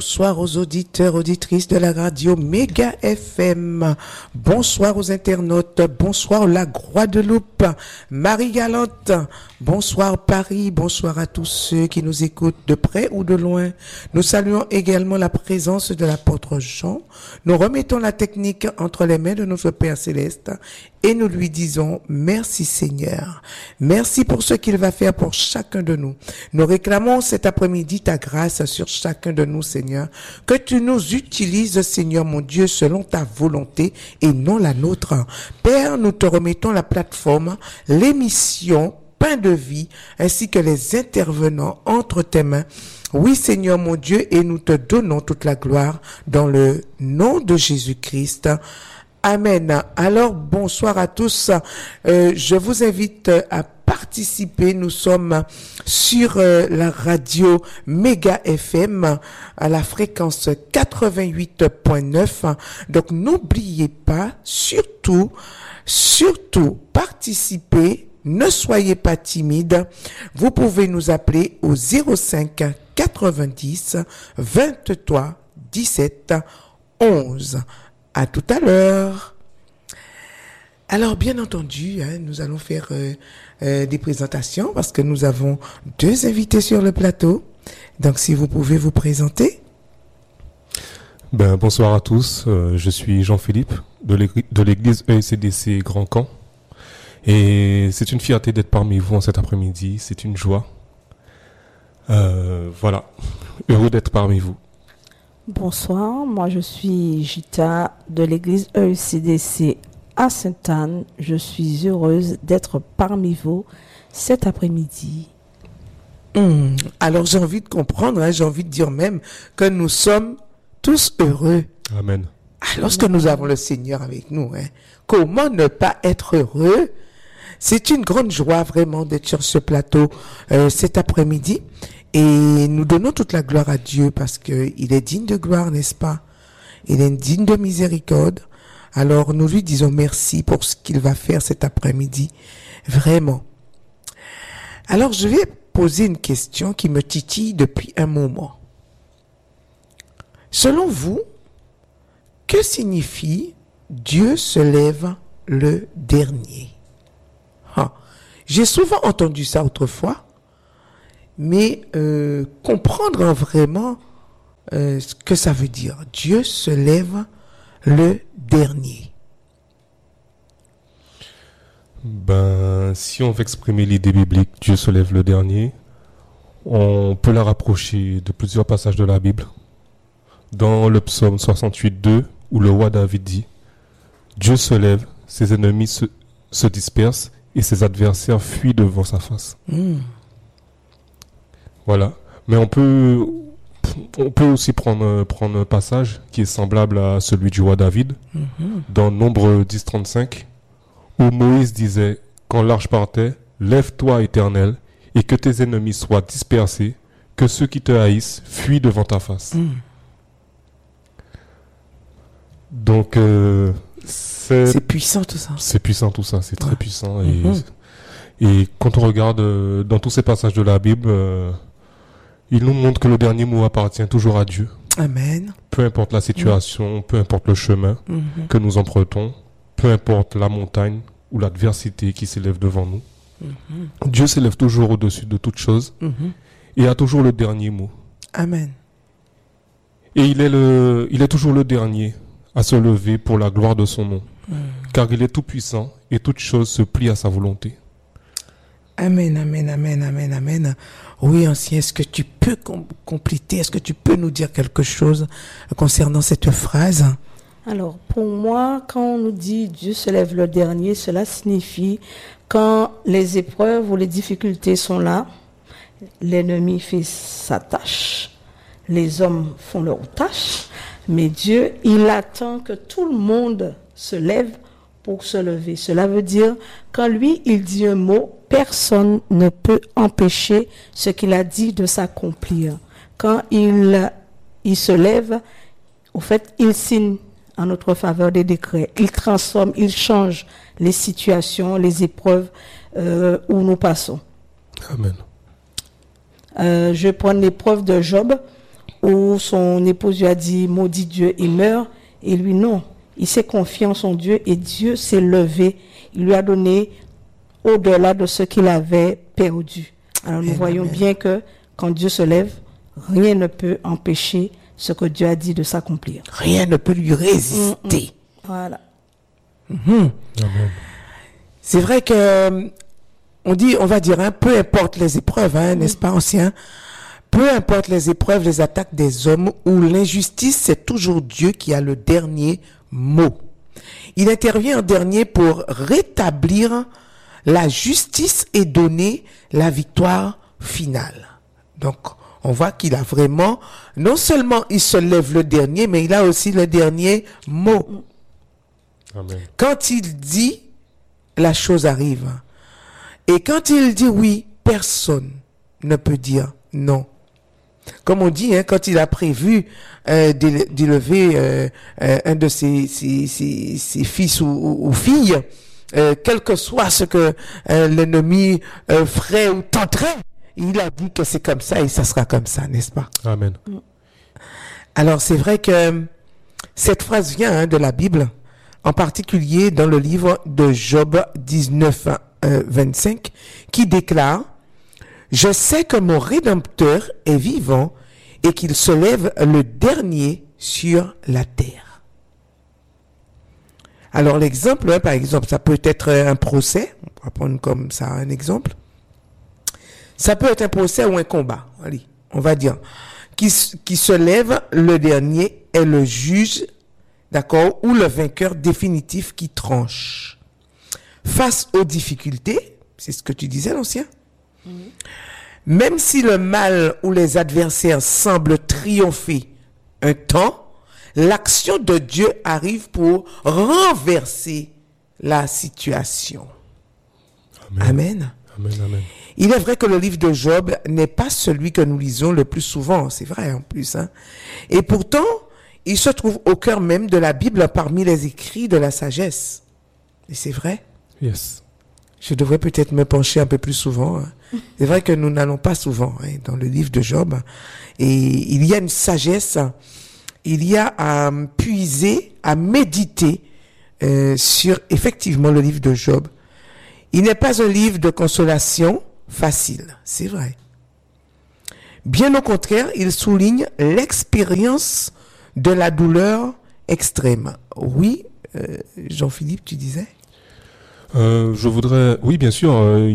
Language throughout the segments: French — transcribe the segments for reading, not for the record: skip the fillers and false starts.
bonsoir aux auditeurs, auditrices de la radio Méga FM. Bonsoir aux internautes, bonsoir la Guadeloupe, Marie-Galante, bonsoir Paris, bonsoir à tous ceux qui nous écoutent de près ou de loin. Nous saluons également la présence de l'apôtre Jean. Nous remettons la technique entre les mains de notre Père Céleste et nous lui disons merci Seigneur. Merci pour ce qu'il va faire pour chacun de nous. Nous réclamons cet après-midi ta grâce sur chacun de nous, Seigneur. Que tu nous utilises, Seigneur mon Dieu, selon ta volonté et non la nôtre. Père, nous te remettons la plateforme, l'émission Pain de vie, ainsi que les intervenants entre tes mains. Oui, Seigneur mon Dieu, et nous te donnons toute la gloire dans le nom de Jésus-Christ. Amen. Alors, bonsoir à tous. Je vous invite à participer. Nous sommes sur la radio Méga FM à la fréquence 88.9. Donc, n'oubliez pas, surtout, participez. Ne soyez pas timide. Vous pouvez nous appeler au 05 90 23 17 11. À tout à l'heure. Alors, bien entendu, nous allons faire des présentations parce que nous avons deux invités sur le plateau. Donc, si vous pouvez vous présenter. Bonsoir à tous. Je suis Jean-Philippe de l'église ECDC Grand Camp. Et c'est une fierté d'être parmi vous en cet après-midi. C'est une joie. Voilà. Heureux d'être parmi vous. Bonsoir, moi je suis Gita de l'église ECDC à Sainte-Anne. Je suis heureuse d'être parmi vous cet après-midi. Alors j'ai envie de comprendre, j'ai envie de dire même que nous sommes tous heureux. Amen. Lorsque nous avons le Seigneur avec nous, comment ne pas être heureux? C'est une grande joie vraiment d'être sur ce plateau cet après-midi. Et nous donnons toute la gloire à Dieu parce que il est digne de gloire, n'est-ce pas? Il est digne de miséricorde. Alors nous lui disons merci pour ce qu'il va faire cet après-midi. Vraiment. Alors je vais poser une question qui me titille depuis un moment. Selon vous, que signifie Dieu se lève le dernier? J'ai souvent entendu ça autrefois. Mais comprendre vraiment ce que ça veut dire. Dieu se lève le dernier. Si on veut exprimer l'idée biblique, Dieu se lève le dernier, on peut la rapprocher de plusieurs passages de la Bible. Dans le psaume 68:2, où le roi David dit « Dieu se lève, ses ennemis se dispersent et ses adversaires fuient devant sa face. » Voilà. Mais on peut aussi prendre un passage qui est semblable à celui du roi David, dans Nombre 10:35, où Moïse disait, quand l'arche partait, lève-toi éternel, et que tes ennemis soient dispersés, que ceux qui te haïssent fuient devant ta face. Donc, c'est puissant tout ça. C'est puissant tout ça, c'est très puissant. Et quand on regarde dans tous ces passages de la Bible, il nous montre que le dernier mot appartient toujours à Dieu. Amen. Peu importe la situation, peu importe le chemin que nous empruntons, peu importe la montagne ou l'adversité qui s'élève devant nous, Dieu s'élève toujours au-dessus de toute chose et a toujours le dernier mot. Amen. Et il est toujours le dernier à se lever pour la gloire de son nom, car il est tout puissant et toute chose se plie à sa volonté. Amen, amen, amen, amen, amen. Oui, ancien, est-ce que tu peux compléter, est-ce que tu peux nous dire quelque chose concernant cette phrase? Alors, pour moi, quand on nous dit Dieu se lève le dernier, cela signifie quand les épreuves ou les difficultés sont là, l'ennemi fait sa tâche, les hommes font leur tâche, mais Dieu, il attend que tout le monde se lève pour se lever. Cela veut dire, quand lui, il dit un mot, personne ne peut empêcher ce qu'il a dit de s'accomplir. Quand il se lève, au fait, il signe en notre faveur des décrets. Il transforme, il change les situations, les épreuves où nous passons. Amen. Je prends l'épreuve de Job, où son épouse lui a dit, maudit Dieu, il meurt. Et lui, non. Il s'est confié en son Dieu et Dieu s'est levé. Il lui a donné au-delà de ce qu'il avait perdu. Alors nous voyons bien que quand Dieu se lève, rien ne peut empêcher ce que Dieu a dit de s'accomplir. Rien ne peut lui résister. Voilà. Amen. C'est vrai que on va dire, peu importe les épreuves, n'est-ce pas, ancien? Peu importe les épreuves, les attaques des hommes ou l'injustice, c'est toujours Dieu qui a le dernier mot. Il intervient en dernier pour rétablir la justice et donner la victoire finale. Donc, on voit qu'il a vraiment, non seulement il se lève le dernier, mais il a aussi le dernier mot. Amen. Quand il dit, la chose arrive. Et quand il dit oui, personne ne peut dire non. Comme on dit, quand il a prévu d'élever un de ses fils ou filles, quel que soit ce que l'ennemi ferait ou tenterait, il a dit que c'est comme ça et ça sera comme ça, n'est-ce pas? Amen. Alors c'est vrai que cette phrase vient de la Bible, en particulier dans le livre de Job 19, 25, qui déclare: je sais que mon Rédempteur est vivant et qu'il se lève le dernier sur la terre. Alors l'exemple, par exemple, ça peut être un procès, on va prendre comme ça un exemple. Ça peut être un procès ou un combat, allez, on va dire, qui se lève le dernier est le juge, d'accord, ou le vainqueur définitif qui tranche. Face aux difficultés, c'est ce que tu disais, l'ancien. Même si le mal ou les adversaires semblent triompher un temps, l'action de Dieu arrive pour renverser la situation. Amen. Amen. Amen. Amen. Il est vrai que le livre de Job n'est pas celui que nous lisons le plus souvent, c'est vrai en plus. Et pourtant, il se trouve au cœur même de la Bible parmi les écrits de la sagesse. Et c'est vrai. Yes. Je devrais peut-être me pencher un peu plus souvent. C'est vrai que nous n'allons pas souvent dans le livre de Job. Et il y a une sagesse, il y a à puiser, à méditer sur effectivement le livre de Job. Il n'est pas un livre de consolation facile, c'est vrai. Bien au contraire, il souligne l'expérience de la douleur extrême. Oui, Jean-Philippe, tu disais? Je voudrais, oui, bien sûr,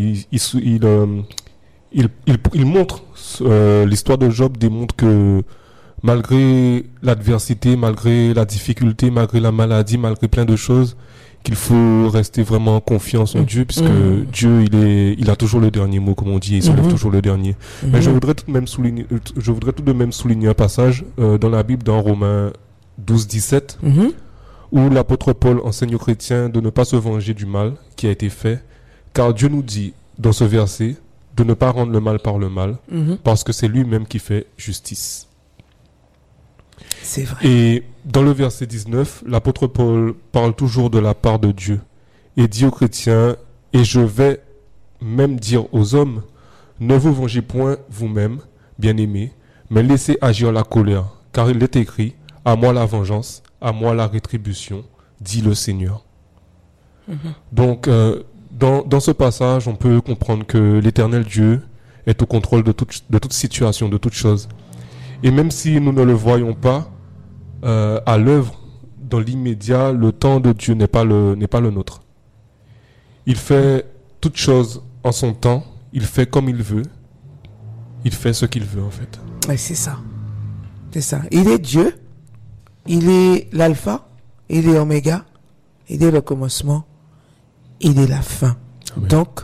il montre, l'histoire de Job démontre que malgré l'adversité, malgré la difficulté, malgré la maladie, malgré plein de choses, qu'il faut rester vraiment confiant en Dieu, puisque Dieu, il a toujours le dernier mot, comme on dit, il se lève toujours le dernier. Mais je voudrais tout de même souligner un passage dans la Bible, dans Romains 12, 17, où l'apôtre Paul enseigne aux chrétiens de ne pas se venger du mal qui a été fait, car Dieu nous dit, dans ce verset, de ne pas rendre le mal par le mal, parce que c'est lui-même qui fait justice. C'est vrai. Et dans le verset 19, l'apôtre Paul parle toujours de la part de Dieu et dit aux chrétiens, et je vais même dire aux hommes, ne vous vengez point vous-même, bien-aimés, mais laissez agir la colère, car il est écrit, à moi la vengeance, à moi la rétribution, dit le Seigneur. Donc, dans ce passage, on peut comprendre que l'Éternel Dieu est au contrôle de toute situation, de toute chose. Et même si nous ne le voyons pas à l'œuvre, dans l'immédiat, le temps de Dieu n'est pas le nôtre. Il fait toute chose en son temps, il fait comme il veut, il fait ce qu'il veut en fait. Ouais, c'est ça. C'est ça. Il est Dieu, il est l'alpha, il est oméga, il est le commencement, il est la fin. Amen. Donc,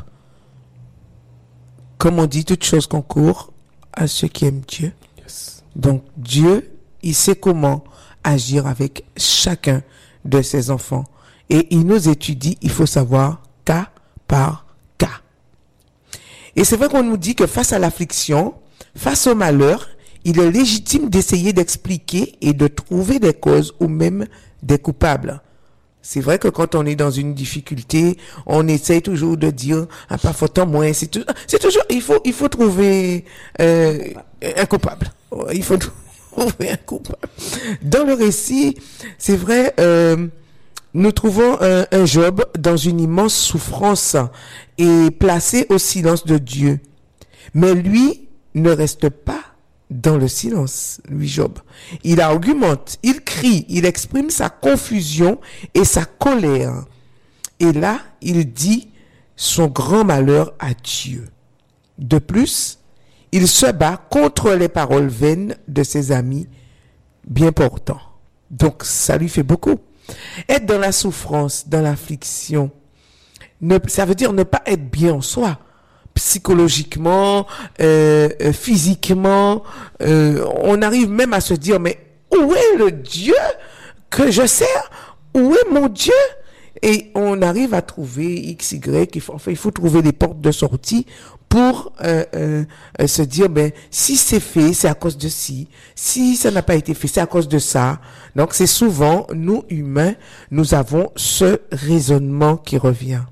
comme on dit, toute chose concourt à ceux qui aiment Dieu. Yes. Donc, Dieu, il sait comment agir avec chacun de ses enfants. Et il nous étudie, il faut savoir cas par cas. Et c'est vrai qu'on nous dit que face à l'affliction, face au malheur, il est légitime d'essayer d'expliquer et de trouver des causes ou même des coupables. C'est vrai que quand on est dans une difficulté, on essaye toujours de dire pas faute en moins. C'est toujours il faut trouver un coupable. Il faut Oui, un coupable. Dans le récit, c'est vrai, nous trouvons un Job dans une immense souffrance et placé au silence de Dieu. Mais lui ne reste pas dans le silence, lui Job. Il argumente, il crie, il exprime sa confusion et sa colère. Et là, il dit son grand malheur à Dieu. De plus, il se bat contre les paroles vaines de ses amis bien portants. Donc, ça lui fait beaucoup. Être dans la souffrance, dans l'affliction, ça veut dire ne pas être bien en soi. Psychologiquement, physiquement, on arrive même à se dire, mais où est le Dieu que je sers? Où est mon Dieu? Et on arrive à trouver X, Y, il faut trouver des portes de sortie pour se dire, ben, si c'est fait, c'est à cause de ci. Si ça n'a pas été fait, c'est à cause de ça. Donc, c'est souvent, nous, humains, nous avons ce raisonnement qui revient.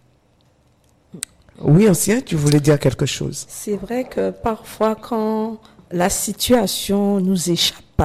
Oui, ancien, tu voulais dire quelque chose. C'est vrai que parfois, quand la situation nous échappe,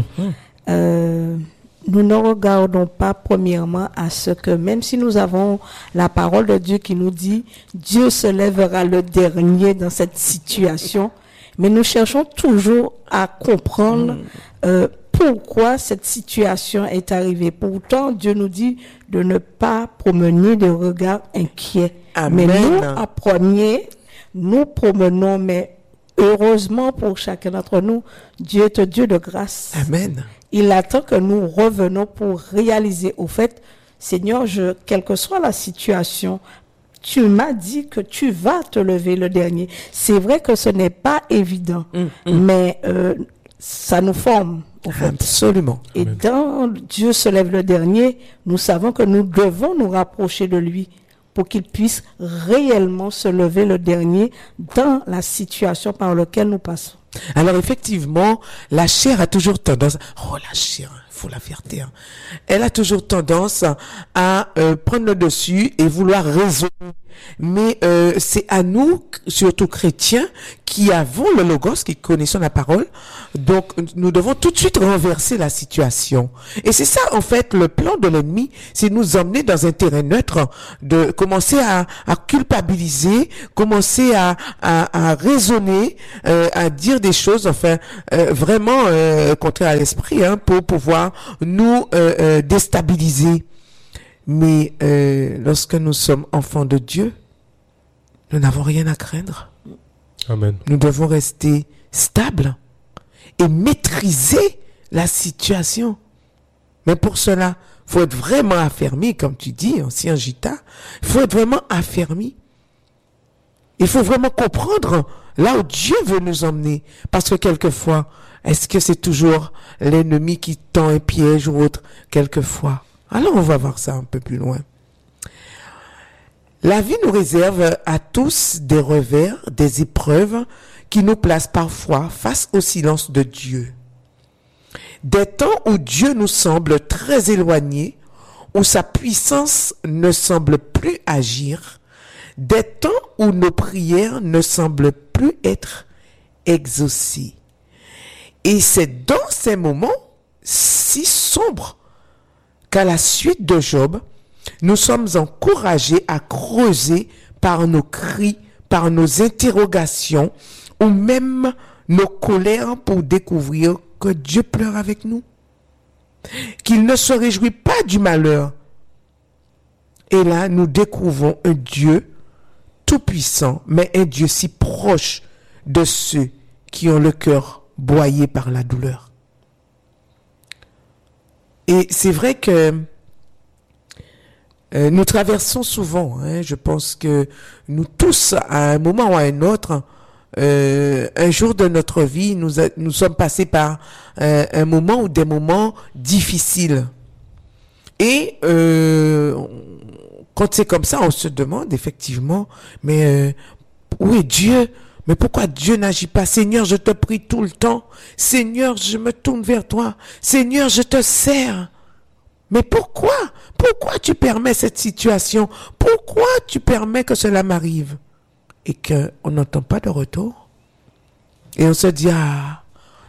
nous ne regardons pas premièrement à ce que, même si nous avons la parole de Dieu qui nous dit, Dieu se lèvera le dernier dans cette situation, mais nous cherchons toujours à comprendre pourquoi cette situation est arrivée. Pourtant, Dieu nous dit de ne pas promener de regard inquiet. Amen. Mais nous, en premier, nous promenons, mais heureusement pour chacun d'entre nous, Dieu est un Dieu de grâce. Amen. Il attend que nous revenons pour réaliser au fait, Seigneur, quelle que soit la situation, tu m'as dit que tu vas te lever le dernier. C'est vrai que ce n'est pas évident, mais ça nous forme. Au fait. Absolument. Et Amen. dans Dieu se lève le dernier, nous savons que nous devons nous rapprocher de lui pour qu'il puisse réellement se lever le dernier dans la situation par laquelle nous passons. Alors effectivement, la chair a toujours tendance, la chair, faut la fierté, hein. Elle a toujours tendance à prendre le dessus et vouloir raisonner. Mais c'est à nous, surtout chrétiens, qui avons le logos, qui connaissons la parole. Donc nous devons tout de suite renverser la situation. Et c'est ça en fait le plan de l'ennemi, c'est nous emmener dans un terrain neutre, de commencer à culpabiliser, commencer à raisonner, à dire des choses, enfin vraiment contraires à l'esprit, hein, pour pouvoir nous déstabiliser. Mais lorsque nous sommes enfants de Dieu, nous n'avons rien à craindre. Amen. Nous devons rester stables et maîtriser la situation. Mais pour cela, il faut être vraiment affermi, comme tu dis, ancien Gita. Il faut être vraiment affermi. Il faut vraiment comprendre là où Dieu veut nous emmener. Parce que quelquefois, est-ce que c'est toujours l'ennemi qui tend un piège ou autre? Quelquefois. Alors on va voir ça un peu plus loin. La vie nous réserve à tous des revers, des épreuves qui nous placent parfois face au silence de Dieu. Des temps où Dieu nous semble très éloigné, où sa puissance ne semble plus agir, des temps où nos prières ne semblent plus être exaucées. Et c'est dans ces moments si sombres qu'à la suite de Job, nous sommes encouragés à creuser par nos cris, par nos interrogations, ou même nos colères pour découvrir que Dieu pleure avec nous, qu'il ne se réjouit pas du malheur. Et là, nous découvrons un Dieu tout-puissant, mais un Dieu si proche de ceux qui ont le cœur broyé par la douleur. Et c'est vrai que nous traversons souvent, je pense que nous tous, à un moment ou à un autre, un jour de notre vie, nous sommes passés par un moment ou des moments difficiles. Et quand c'est comme ça, on se demande effectivement, mais où est Dieu? Mais pourquoi Dieu n'agit pas? Seigneur, je te prie tout le temps. Seigneur, je me tourne vers toi. Seigneur, je te sers. Mais pourquoi? Pourquoi tu permets cette situation? Pourquoi tu permets que cela m'arrive? Et qu'on n'entend pas de retour? Et on se dit,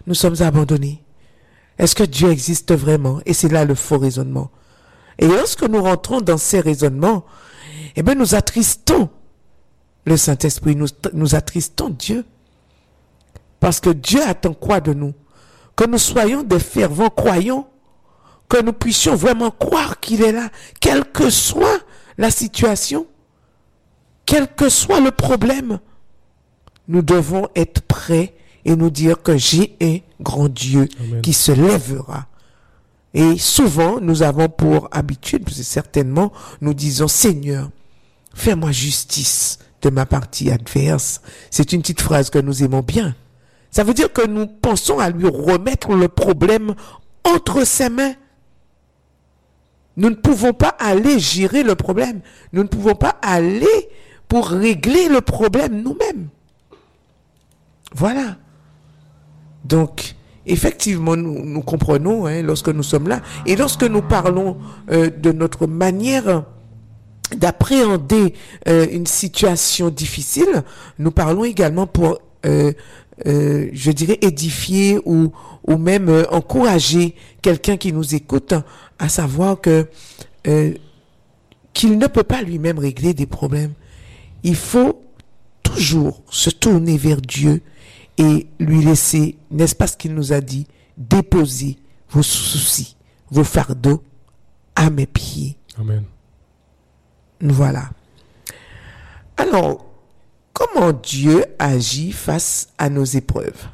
nous sommes abandonnés? Est-ce que Dieu existe vraiment? Et c'est là le faux raisonnement. Et lorsque nous rentrons dans ces raisonnements, eh bien, nous attristons le Saint-Esprit, nous attristons Dieu. Parce que Dieu attend quoi de nous? Que nous soyons des fervents croyants, que nous puissions vraiment croire qu'il est là, quelle que soit la situation, quel que soit le problème. Nous devons être prêts et nous dire que j'ai un grand Dieu Amen. qui se lèvera. Et souvent, nous avons pour habitude, parce que certainement, nous disons, Seigneur, fais-moi justice de ma partie adverse. C'est une petite phrase que nous aimons bien. Ça veut dire que nous pensons à lui remettre le problème entre ses mains. Nous ne pouvons pas aller gérer le problème. Nous ne pouvons pas aller pour régler le problème nous-mêmes. Voilà. Donc, effectivement, nous comprenons lorsque nous sommes là. Et lorsque nous parlons de notre manière d'appréhender une situation difficile, nous parlons également pour, je dirais, édifier ou même encourager quelqu'un qui nous écoute, à savoir que qu'il ne peut pas lui-même régler des problèmes. Il faut toujours se tourner vers Dieu et lui laisser, n'est-ce pas ce qu'il nous a dit, déposer vos soucis, vos fardeaux à mes pieds. Amen. Voilà. Alors, comment Dieu agit face à nos épreuves?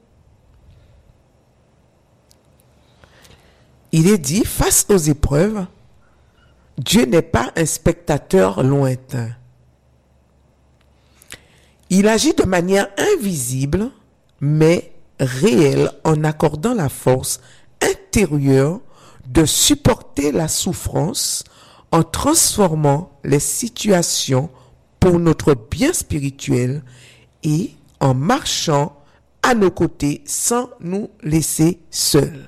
Il est dit, face aux épreuves, Dieu n'est pas un spectateur lointain. Il agit de manière invisible, mais réelle, en accordant la force intérieure de supporter la souffrance, en transformant les situations pour notre bien spirituel et en marchant à nos côtés sans nous laisser seuls.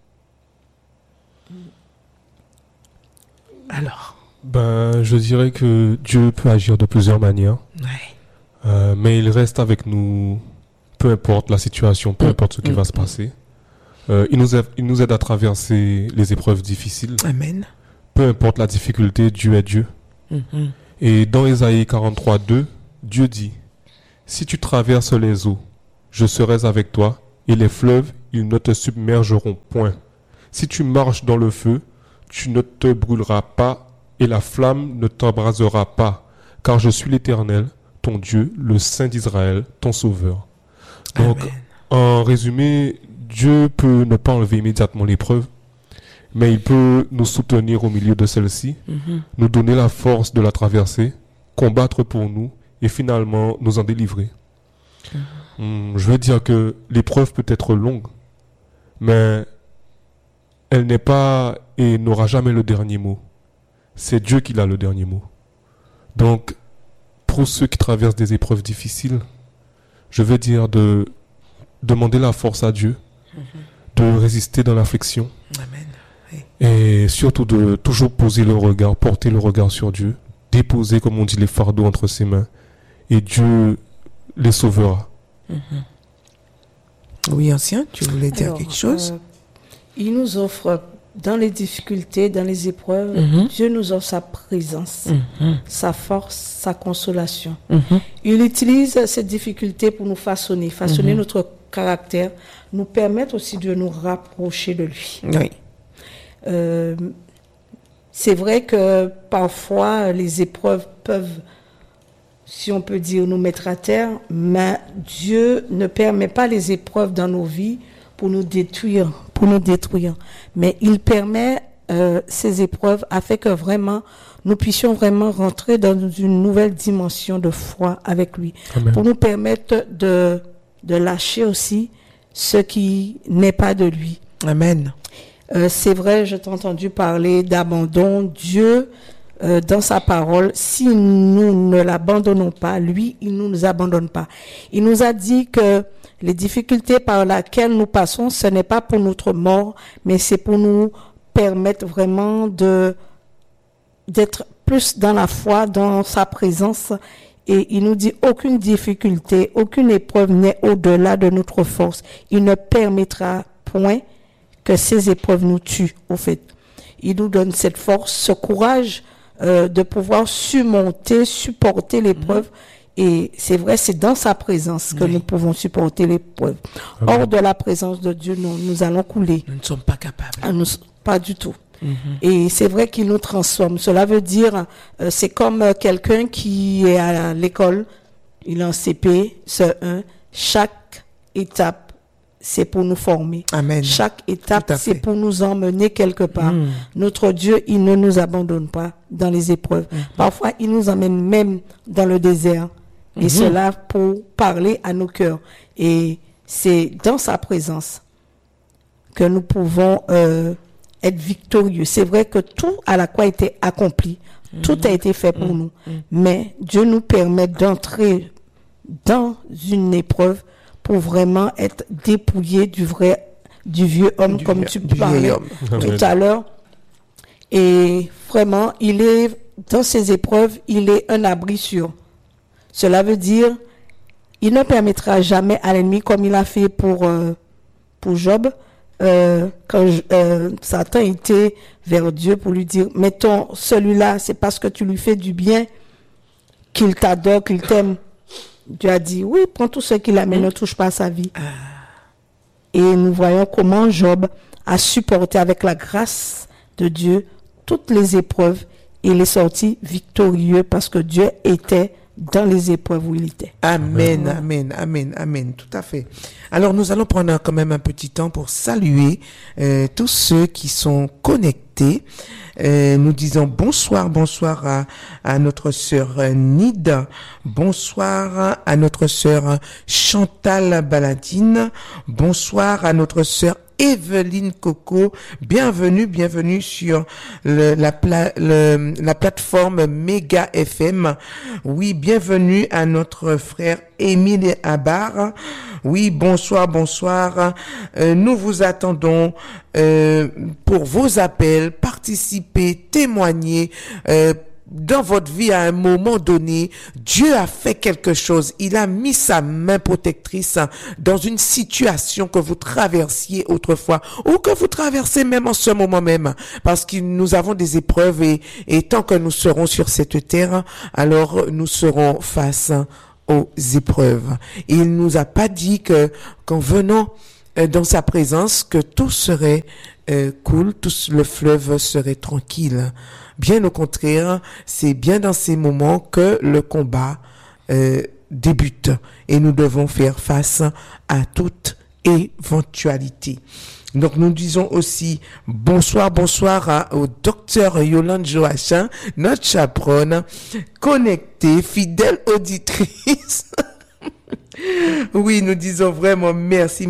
Alors, Je dirais que Dieu peut agir de plusieurs manières. ouais. Mais il reste avec nous, peu importe la situation, peu importe ce qui va se passer. Il nous aide à traverser les épreuves difficiles. Amen. Peu importe la difficulté, Dieu est Dieu. Mhm. Et dans Ésaïe 43:2, Dieu dit, « Si tu traverses les eaux, je serai avec toi, et les fleuves, ils ne te submergeront point. Si tu marches dans le feu, tu ne te brûleras pas, et la flamme ne t'embrasera pas, car je suis l'Éternel, ton Dieu, le Saint d'Israël, ton Sauveur. » Donc, Amen. en résumé, Dieu peut ne pas enlever immédiatement l'épreuve, mais il peut nous soutenir au milieu de celle-ci, nous donner la force de la traverser, combattre pour nous et finalement nous en délivrer. Je veux dire que l'épreuve peut être longue, mais elle n'est pas et n'aura jamais le dernier mot. C'est Dieu qui a le dernier mot. Donc, pour ceux qui traversent des épreuves difficiles, je veux dire de demander la force à Dieu, de résister dans l'affliction. Amen. Oui. Et surtout de toujours poser le regard, porter le regard sur Dieu, déposer, comme on dit, les fardeaux entre ses mains, et Dieu les sauvera. Oui, ancien, tu voulais dire quelque chose? Il nous offre, dans les difficultés, dans les épreuves, Dieu nous offre sa présence, sa force, sa consolation. Il utilise ces difficultés pour nous façonner notre caractère, nous permettre aussi de nous rapprocher de lui. Oui. C'est vrai que parfois les épreuves peuvent, si on peut dire, nous mettre à terre, mais Dieu ne permet pas les épreuves dans nos vies pour nous détruire, mais il permet ces épreuves afin que vraiment nous puissions vraiment rentrer dans une nouvelle dimension de foi avec lui. Amen. Pour nous permettre de lâcher aussi ce qui n'est pas de lui. Amen. C'est vrai, je t'ai entendu parler d'abandon. Dieu, dans sa parole, si nous ne l'abandonnons pas, lui, il ne nous abandonne pas. Il nous a dit que les difficultés par lesquelles nous passons, ce n'est pas pour notre mort, mais c'est pour nous permettre vraiment d'être plus dans la foi, dans sa présence Et il nous dit, aucune difficulté, aucune épreuve n'est au-delà de notre force. Il ne permettra point que ces épreuves nous tuent, au fait. Il nous donne cette force, ce courage de pouvoir supporter l'épreuve. Et c'est vrai, c'est dans sa présence que nous pouvons supporter l'épreuve. Hors de la présence de Dieu, nous allons couler. Nous ne sommes pas capables. Pas du tout. Et c'est vrai qu'il nous transforme. Cela veut dire, c'est comme quelqu'un qui est à l'école, il est en CP, CE1. Chaque étape, c'est pour nous former. Amen. Chaque étape, c'est pour nous emmener quelque part. Notre Dieu, il ne nous abandonne pas dans les épreuves. Parfois, il nous emmène même dans le désert. Et cela pour parler à nos cœurs. Et c'est dans sa présence que nous pouvons être victorieux. C'est vrai que tout à la croix a été accompli. Tout a été fait pour nous. Mais Dieu nous permet d'entrer dans une épreuve pour vraiment être dépouillé du vieux homme, comme tu parlais tout à l'heure. Et vraiment, il est, dans ces épreuves, il est un abri sûr. Cela veut dire, il ne permettra jamais à l'ennemi, comme il a fait pour Job, quand Satan était vers Dieu pour lui dire, mettons, celui-là, c'est parce que tu lui fais du bien qu'il t'adore, qu'il t'aime. Dieu a dit, oui, prends tout ce qu'il a, mais ne touche pas à sa vie. Et nous voyons comment Job a supporté avec la grâce de Dieu toutes les épreuves et il est sorti victorieux parce que Dieu était dans les épreuves où il était. Amen, amen, amen, amen, tout à fait. Alors nous allons prendre quand même un petit temps pour saluer tous ceux qui sont connectés. Nous disons bonsoir à notre sœur Nid, bonsoir à notre sœur Chantal Baladine, bonsoir à notre sœur Evelyne Coco, bienvenue sur la plateforme Méga FM. Oui, bienvenue à notre frère Émile Abar. Oui, bonsoir. Nous vous attendons pour vos appels, participer, témoigner. Dans votre vie, à un moment donné, Dieu a fait quelque chose. Il a mis sa main protectrice dans une situation que vous traversiez autrefois ou que vous traversez même en ce moment même. Parce que nous avons des épreuves et tant que nous serons sur cette terre, alors nous serons face aux épreuves. Et il nous a pas dit qu'en venant dans sa présence, que tout serait cool, tout le fleuve serait tranquille. Bien au contraire, c'est bien dans ces moments que le combat débute et nous devons faire face à toute éventualité. Donc nous disons aussi bonsoir au docteur Yolande Joachim, notre chaperonne, connectée, fidèle auditrice. Oui, nous disons vraiment merci.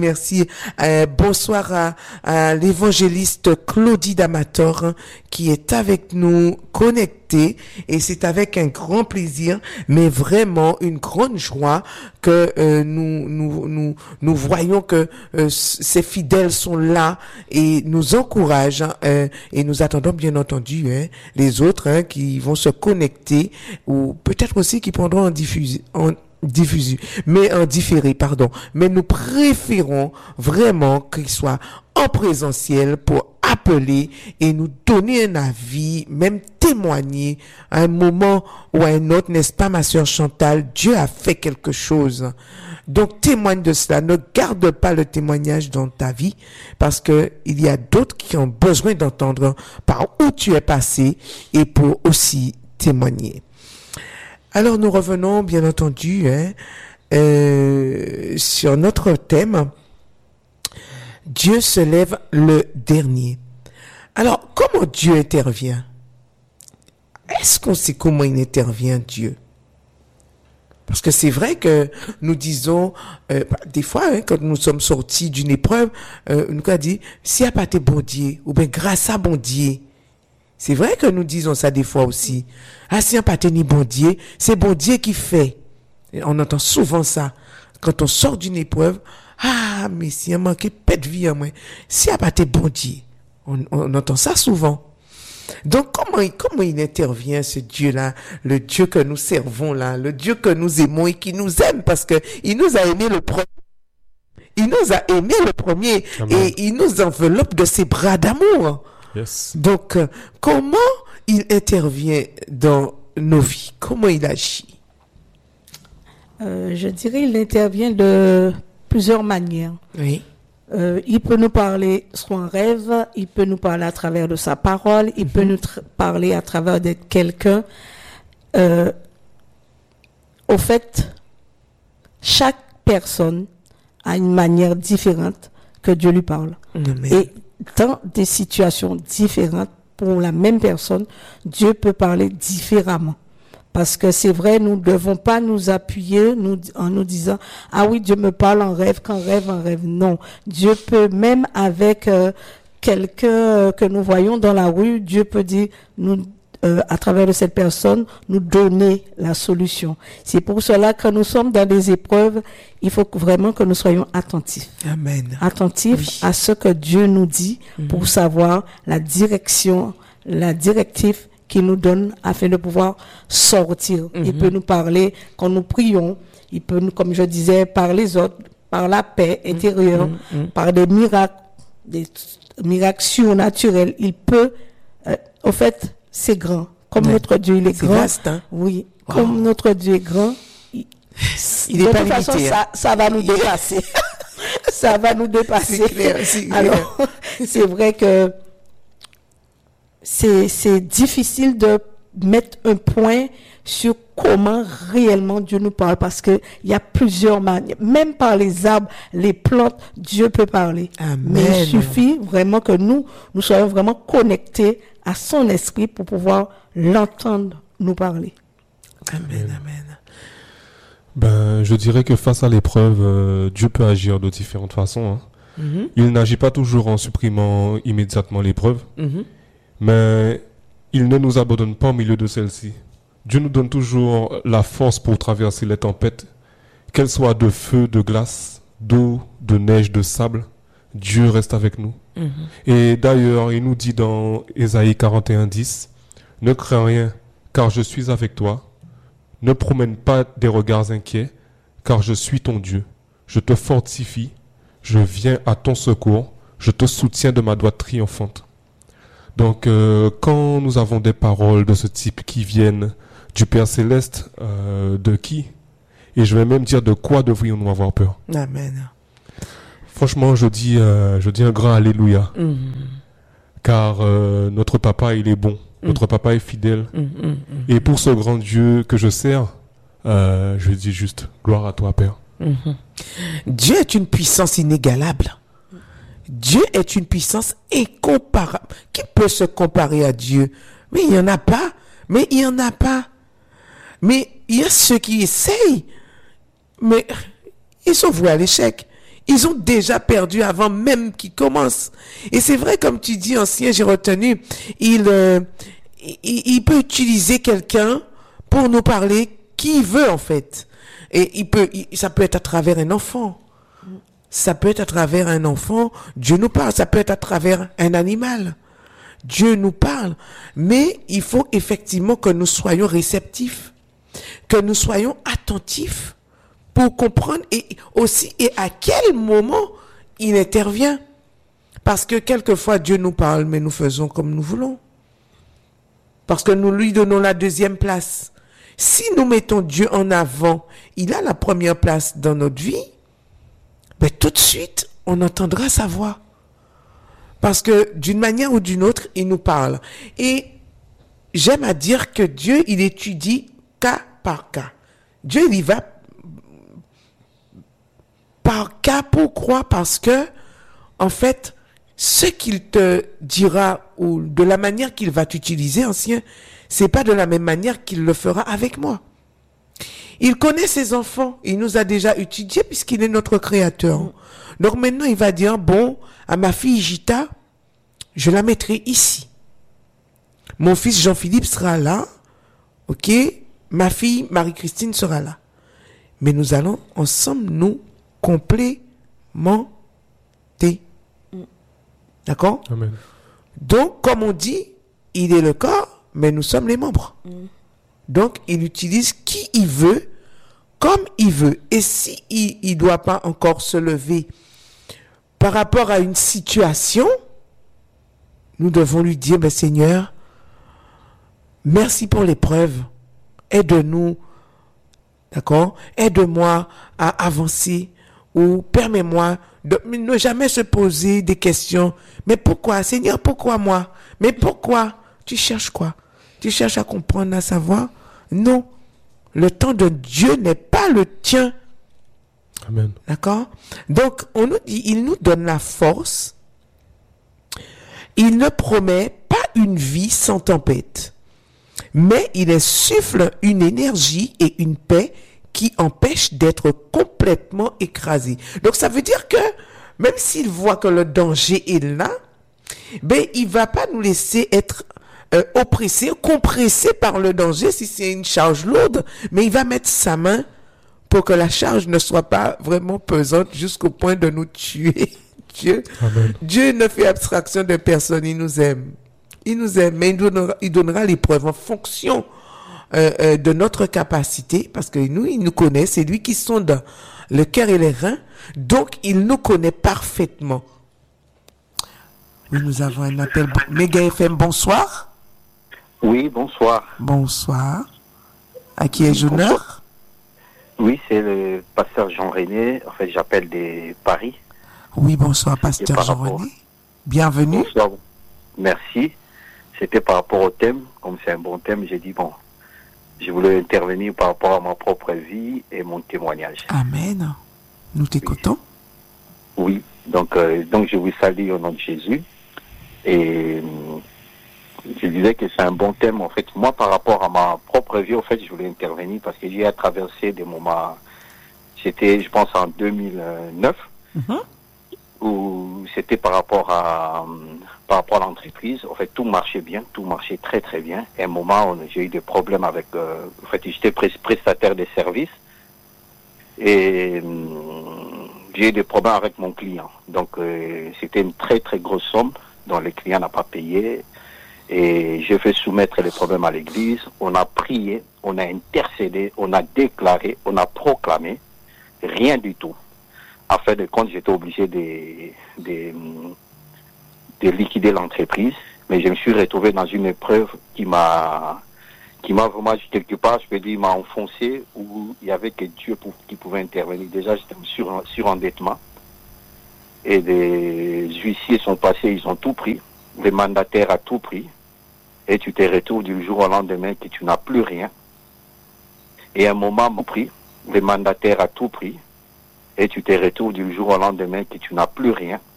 Bonsoir à l'évangéliste Claudie Damator qui est avec nous connecté et c'est avec un grand plaisir, mais vraiment une grande joie que nous voyons que ces fidèles sont là et nous encouragent et nous attendons bien entendu les autres qui vont se connecter ou peut-être aussi qui prendront en différé, mais nous préférons vraiment qu'il soit en présentiel pour appeler et nous donner un avis, même témoigner à un moment ou à un autre, n'est-ce pas, ma sœur Chantal? Dieu a fait quelque chose. Donc, témoigne de cela. Ne garde pas le témoignage dans ta vie parce que il y a d'autres qui ont besoin d'entendre par où tu es passé et pour aussi témoigner. Alors nous revenons bien entendu sur notre thème. Dieu se lève le dernier. Alors comment Dieu intervient? Est-ce qu'on sait comment il intervient Dieu? Parce que c'est vrai que nous disons, des fois, quand nous sommes sortis d'une épreuve, nous avons dit, s'il n'y a pas tes bon Dieu, ou bien grâce à bon Dieu. C'est vrai que nous disons ça des fois aussi. Ah, si on pas tenu bon Dieu, c'est bon Dieu qui fait. Et on entend souvent ça. Quand on sort d'une épreuve, ah, mais si on manque pas de vie à moi, si on pas été bon Dieu. On entend ça souvent. Donc, comment il intervient, ce Dieu-là, le Dieu que nous servons là, le Dieu que nous aimons et qui nous aime parce que il nous a aimé le premier. Il nous a aimé le premier. Amen. Et il nous enveloppe de ses bras d'amour. Yes. Donc, comment il intervient dans nos vies? Comment il agit? Je dirais il intervient de plusieurs manières. Oui. Il peut nous parler soit en rêve, il peut nous parler à travers de sa parole, il peut nous parler à travers de quelqu'un. Au fait, chaque personne a une manière différente que Dieu lui parle. Amen. Et dans des situations différentes, pour la même personne, Dieu peut parler différemment. Parce que c'est vrai, nous ne devons pas nous appuyer en nous disant « Ah oui, Dieu me parle en rêve, qu'en rêve, en rêve. » Non, Dieu peut, même avec quelqu'un que nous voyons dans la rue, Dieu peut dire, à travers de cette personne, nous donner la solution. C'est pour cela que nous sommes dans des épreuves, il faut vraiment que nous soyons attentifs. Amen. Attentifs à ce que Dieu nous dit pour savoir la direction, la directive qu'il nous donne afin de pouvoir sortir. Il peut nous parler quand nous prions, il peut nous, comme je disais, par les autres, par la paix intérieure, par des miracles surnaturels. Il peut, au fait, c'est grand. Comme notre Dieu, il est grand. Vaste, hein? Oui. Wow. Comme notre Dieu est grand, il de toute façon, ça va nous dépasser. Ça va nous dépasser. C'est clair, c'est clair. Alors, c'est vrai que c'est difficile de mettre un point sur comment réellement Dieu nous parle parce que il y a plusieurs manières. Même par les arbres, les plantes, Dieu peut parler. Amen. Mais il suffit vraiment que nous soyons vraiment connectés à son esprit pour pouvoir l'entendre nous parler. Amen, amen. Ben, je dirais que face à l'épreuve, Dieu peut agir de différentes façons. Hein. Il n'agit pas toujours en supprimant immédiatement l'épreuve. Mais il ne nous abandonne pas au milieu de celle-ci. Dieu nous donne toujours la force pour traverser les tempêtes, qu'elles soient de feu, de glace, d'eau, de neige, de sable. Dieu reste avec nous. Et d'ailleurs, il nous dit dans Ésaïe 41:10, « Ne crains rien, car je suis avec toi. Ne promène pas des regards inquiets, car je suis ton Dieu. Je te fortifie, je viens à ton secours, je te soutiens de ma droite triomphante. » Donc, quand nous avons des paroles de ce type qui viennent du Père Céleste, de qui? Et je vais même dire de quoi devrions-nous avoir peur? Amen. Franchement, je dis un grand Alléluia. Car notre papa, il est bon. Notre papa est fidèle. Et pour ce grand Dieu que je sers, je dis juste gloire à toi, Père. Dieu est une puissance inégalable. Dieu est une puissance incomparable. Qui peut se comparer à Dieu? Mais il n'y en a pas. Mais il n'y en a pas. Mais il y a ceux qui essayent. Mais ils sont voués à l'échec. Ils ont déjà perdu avant même qu'ils commencent. Et c'est vrai, comme tu dis, ancien, j'ai retenu, il peut utiliser quelqu'un pour nous parler qui il veut, en fait. Et ça peut être à travers un enfant. Ça peut être à travers un enfant, Dieu nous parle. Ça peut être à travers un animal. Dieu nous parle. Mais il faut effectivement que nous soyons réceptifs, que nous soyons attentifs pour comprendre et à quel moment il intervient. Parce que quelquefois Dieu nous parle, mais nous faisons comme nous voulons. Parce que nous lui donnons la deuxième place. Si nous mettons Dieu en avant, il a la première place dans notre vie. Mais tout de suite, on entendra sa voix. Parce que d'une manière ou d'une autre, il nous parle. Et j'aime à dire que Dieu, il étudie cas par cas. Dieu, il y va par cas. Pourquoi? Parce que, en fait, ce qu'il te dira ou de la manière qu'il va t'utiliser, ancien, c'est pas de la même manière qu'il le fera avec moi. Il connaît ses enfants. Il nous a déjà étudiés puisqu'il est notre créateur. Donc maintenant, il va dire, bon, à ma fille Gita, je la mettrai ici. Mon fils Jean-Philippe sera là. OK? Ma fille Marie-Christine sera là. Mais nous allons ensemble nous complémenter. D'accord? Amen. Donc, comme on dit, il est le corps, mais nous sommes les membres. Donc, il utilise qui il veut, comme il veut. Et si il doit pas encore se lever par rapport à une situation, nous devons lui dire, ben Seigneur, merci pour l'épreuve. Aide-nous, d'accord? Aide-moi à avancer ou permets-moi de ne jamais se poser des questions. Mais pourquoi, Seigneur, pourquoi moi? Mais pourquoi? Tu cherches quoi? Tu cherches à comprendre, à savoir? Non. Le temps de Dieu n'est pas le tien. Amen. D'accord? Donc, on nous dit, il nous donne la force. Il ne promet pas une vie sans tempête, mais il insuffle une énergie et une paix qui empêchent d'être complètement écrasés. Donc, ça veut dire que même s'il voit que le danger est là, ben, il va pas nous laisser être oppressés, compressés par le danger si c'est une charge lourde, mais il va mettre sa main pour que la charge ne soit pas vraiment pesante jusqu'au point de nous tuer. Dieu ne fait abstraction de personne, il nous aime. Il nous aime, mais il donnera l'épreuve en fonction de notre capacité, parce que il nous connaît, c'est lui qui sonde le cœur et les reins, donc il nous connaît parfaitement. Oui, nous avons un appel. Méga FM, bonsoir. Oui, bonsoir. Bonsoir. À qui ai-je l'honneur? Oui, c'est le pasteur Jean-René. En fait, j'appelle de Paris. Oui, bonsoir, pasteur Jean-René. Bienvenue. Bonsoir. Merci. C'était par rapport au thème. Comme c'est un bon thème, j'ai dit, bon, je voulais intervenir par rapport à ma propre vie et mon témoignage. Amen. Nous t'écoutons. Oui. Donc je vous salue au nom de Jésus. Et je disais que c'est un bon thème. En fait, moi, par rapport à ma propre vie, en fait, je voulais intervenir parce que j'ai traversé des moments. C'était, je pense, en 2009. Où c'était par rapport à l'entreprise. En fait, tout marchait bien, tout marchait très très bien. Et à un moment, j'ai eu des problèmes avec. En fait, j'étais prestataire des services et j'ai eu des problèmes avec mon client. Donc, c'était une très très grosse somme dont le client n'a pas payé. Et j'ai fait soumettre les problèmes à l'église. On a prié, on a intercédé, on a déclaré, on a proclamé. Rien du tout. À fin de compte, j'étais obligé de liquider l'entreprise, mais je me suis retrouvé dans une épreuve qui m'a vraiment, quelque part, je peux dire, m'a enfoncé, où il y avait que Dieu qui pouvait intervenir. Déjà, j'étais en surendettement. Et les huissiers sont passés, ils ont tout pris. Les mandataires ont tout pris. Et tu te retrouves du jour au lendemain que tu n'as plus rien. Et à un moment, mon prix, les mandataires ont tout pris. Et tu te retrouves du jour au lendemain que tu n'as plus rien.